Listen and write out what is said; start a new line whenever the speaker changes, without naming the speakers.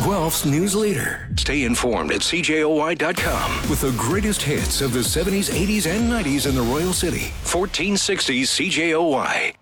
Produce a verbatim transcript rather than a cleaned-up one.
Guelph's news leader. Stay informed at C J O Y dot com with the greatest hits of the seventies, eighties, and nineties in the Royal City. fourteen sixty C J O Y.